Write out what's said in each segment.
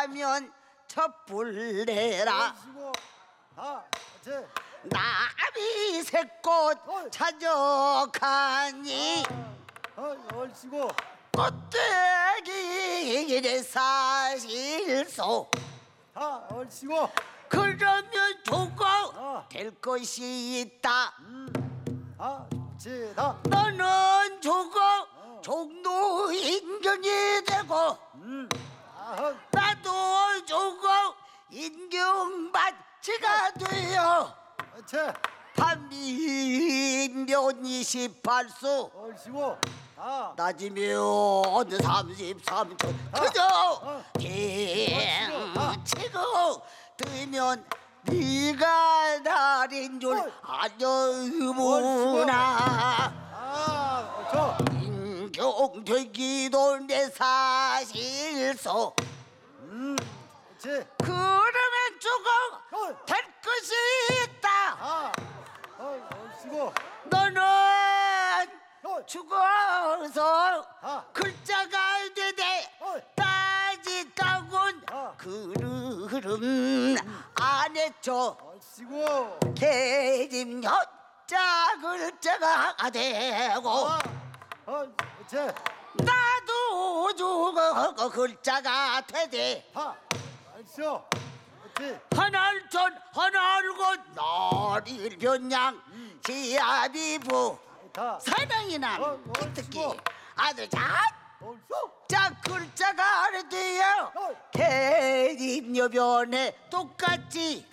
가면 촛불 내라. 나비 새꽃 찾아가니 얼씨구 꽃대기에 사실소. 얼씨구 그러면 조금 될 것이 있다. 좋지다. 너는 조금 종로 인경이 되고 나도 조금 인경받치가 되어 밤이면 28수 얼씨구 낮이면 33초 그저 뱅치고 뜨면 네가 날인 줄 아냐무나. 인경되기도 내 사실소. 그러면 조금 될 것이 있다. 얼씨구 너는 죽어서 글자가 되되 따지다곤 그름 안 했죠. 얼씨구 계집 여자 글자가 되고 나도 죽어 글자가 되되 얼씨구 하늘천 하늘곳 나리를 변양 시아비부 사랑이나 특히 아들 자 글자가 되어 계집 여변에 똑같이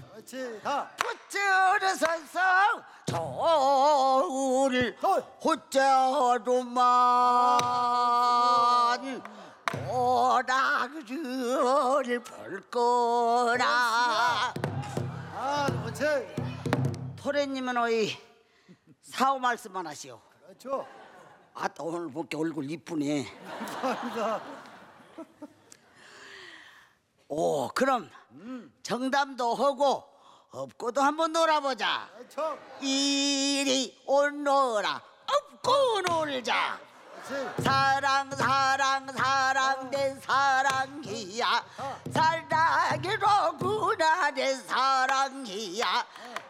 붙들어서서 저울 호자로만 오락을 볼 거라. 토래님은 어이 사오 말씀만 하시오. 그렇죠. 아따 오늘 보니까 얼굴 이쁘네. 감사합니다. 오 그럼 정담도 하고 업고도 한번 놀아보자. 그렇죠. 이리 오너라 업고 놀자. 사랑 사랑 사랑 내 사랑이야 사랑이로구나 내 사랑이야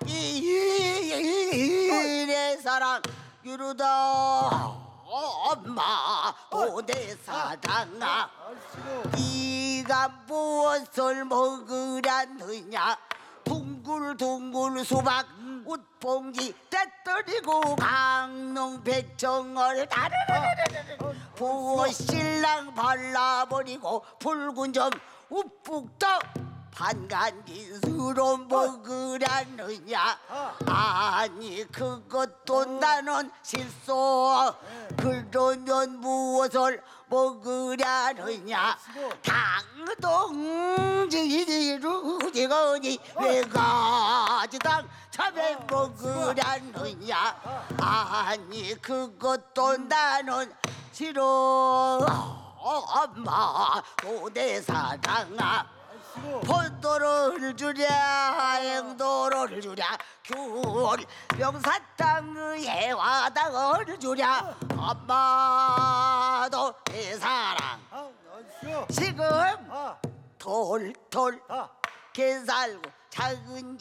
이내 사랑 이루다 엄마 오내 사랑아 네가 무엇을 먹으라느냐 둥글둥글 수박 웃봉지 떼떨이고 강농 백정을 다르르르르 부어신랑 발라버리고 붉은 점 우뚝떡 반간긴수로 먹으라느냐 아니 그것도 나는 실소 그러면 무엇을 먹으라느냐 당동지루지거니 외가지당 차배 먹으라느냐 아니 그것도 나는 싫어 엄마 도대 사랑아 포도를 주랴 행도를 주랴 귤 명사탕의 해화당을 주랴 엄마도 내 사랑 지금 돌돌 개살고 작은